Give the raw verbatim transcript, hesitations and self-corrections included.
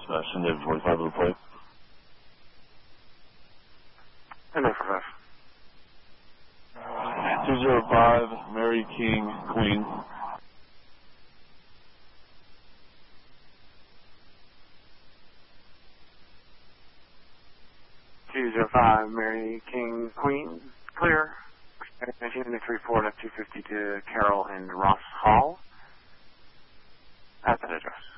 Sebastian David forty-five to the plate. And for five. two zero five, Mary King Queen. two zero five, Mary King Queen. Clear. nineteen three four F two fifty to Carroll and Ross Hall at that address.